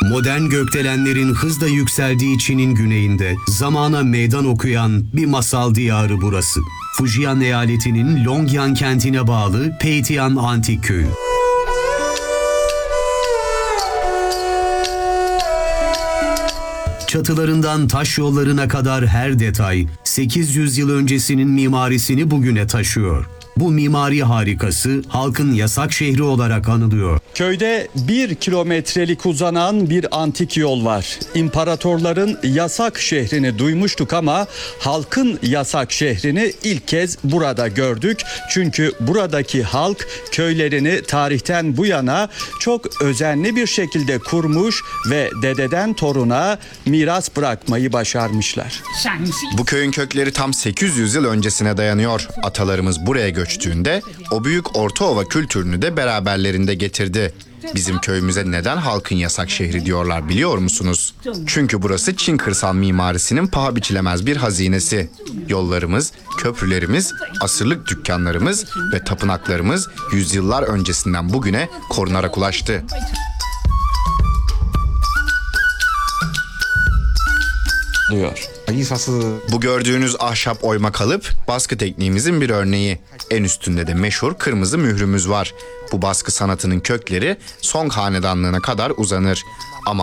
Modern gökdelenlerin hızla yükseldiği Çin'in güneyinde zamana meydan okuyan bir masal diyarı burası. Fujian eyaletinin Longyan kentine bağlı Peitian Antik Köyü. Çatılarından taş yollarına kadar her detay 800 yıl öncesinin mimarisini bugüne taşıyor. Bu mimari harikası halkın yasak şehri olarak anılıyor. Köyde 1 kilometrelik uzanan bir antik yol var. İmparatorların yasak şehrini duymuştuk ama halkın yasak şehrini ilk kez burada gördük. Çünkü buradaki halk köylerini tarihten bu yana çok özenli bir şekilde kurmuş ve dededen toruna miras bırakmayı başarmışlar. Bu köyün kökleri tam 800 yıl öncesine dayanıyor. Atalarımız buraya göçtüğünde o büyük Ortaova kültürünü de beraberlerinde getirdi. Bizim köyümüze neden halkın yasak şehri diyorlar biliyor musunuz? Çünkü burası Çin kırsal mimarisinin paha biçilemez bir hazinesi. Yollarımız, köprülerimiz, asırlık dükkanlarımız ve tapınaklarımız yüzyıllar öncesinden bugüne korunarak ulaştı. Diyor. Bu gördüğünüz ahşap oyma kalıp baskı tekniğimizin bir örneği. En üstünde de meşhur kırmızı mührümüz var. Bu baskı sanatının kökleri Song hanedanlığına kadar uzanır. Ama